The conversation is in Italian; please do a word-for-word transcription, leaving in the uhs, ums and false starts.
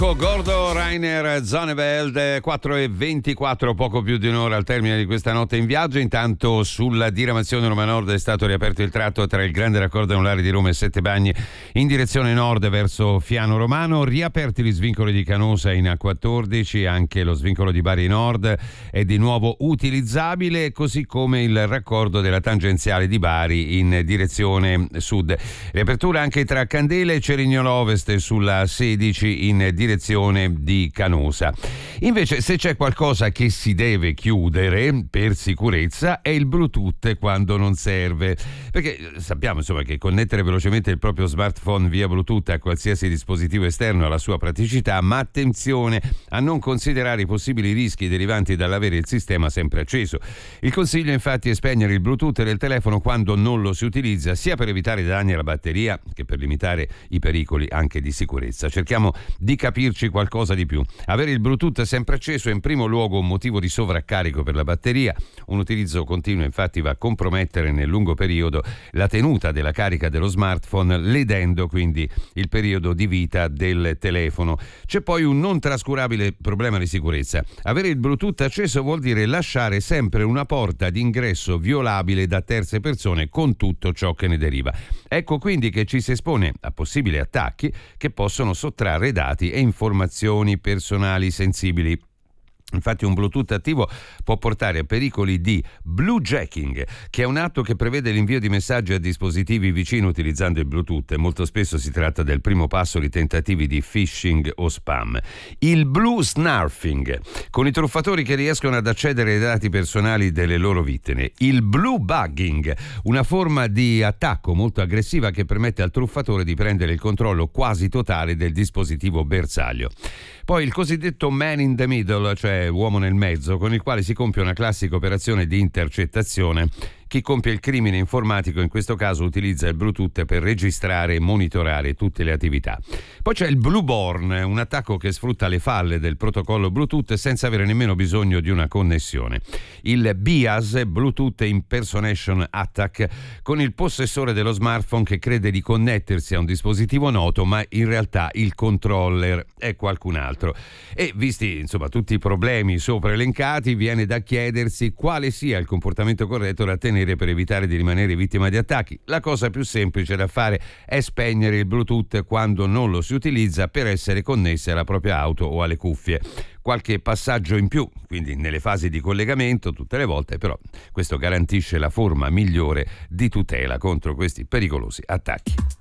Gordo, Rainer Zonneveld, quattro e ventiquattro, poco più di un'ora al termine di questa notte in viaggio. Intanto sulla diramazione Roma Nord è stato riaperto il tratto tra il grande raccordo anulare di Roma e Sette Bagni in direzione nord verso Fiano Romano. Riaperti gli svincoli di Canosa in A quattordici, anche lo svincolo di Bari Nord è di nuovo utilizzabile, così come il raccordo della tangenziale di Bari in direzione sud. Riapertura anche tra Candela e Cerignola Ovest sulla sedici in direzione di Canosa. Invece, se c'è qualcosa che si deve chiudere per sicurezza è il Bluetooth quando non serve, perché sappiamo insomma che connettere velocemente il proprio smartphone via Bluetooth a qualsiasi dispositivo esterno ha la sua praticità, ma attenzione a non considerare i possibili rischi derivanti dall'avere il sistema sempre acceso. Il consiglio infatti è spegnere il Bluetooth del telefono quando non lo si utilizza, sia per evitare danni alla batteria che per limitare i pericoli anche di sicurezza. Cerchiamo di capirci qualcosa di più. Avere il Bluetooth sempre acceso è in primo luogo un motivo di sovraccarico per la batteria. Un utilizzo continuo infatti va a compromettere nel lungo periodo la tenuta della carica dello smartphone, ledendo quindi il periodo di vita del telefono. C'è poi un non trascurabile problema di sicurezza. Avere il Bluetooth acceso vuol dire lasciare sempre una porta d'ingresso violabile da terze persone con tutto ciò che ne deriva. Ecco quindi che ci si espone a possibili attacchi che possono sottrarre dati e informazioni personali sensibili. Infatti un Bluetooth attivo può portare a pericoli di bluejacking, che è un atto che prevede l'invio di messaggi a dispositivi vicini utilizzando il Bluetooth, e molto spesso si tratta del primo passo di tentativi di phishing o spam. Il blue snarfing, con i truffatori che riescono ad accedere ai dati personali delle loro vittime. Il blue bugging, una forma di attacco molto aggressiva che permette al truffatore di prendere il controllo quasi totale del dispositivo bersaglio. Poi il cosiddetto man in the middle, cioè uomo nel mezzo, con il quale si compie una classica operazione di intercettazione. Chi compie il crimine informatico in questo caso utilizza il Bluetooth per registrare e monitorare tutte le attività. Poi c'è il Blueborn, un attacco che sfrutta le falle del protocollo Bluetooth senza avere nemmeno bisogno di una connessione. Il B I A S, Bluetooth Impersonation Attack, con il possessore dello smartphone che crede di connettersi a un dispositivo noto, ma in realtà il controller è qualcun altro. E visti insomma tutti i problemi sopra elencati, viene da chiedersi quale sia il comportamento corretto da tenere per evitare di rimanere vittima di attacchi. La cosa più semplice da fare è spegnere il Bluetooth quando non lo si utilizza per essere connessi alla propria auto o alle cuffie. Qualche passaggio in più, quindi nelle fasi di collegamento tutte le volte, però questo garantisce la forma migliore di tutela contro questi pericolosi attacchi.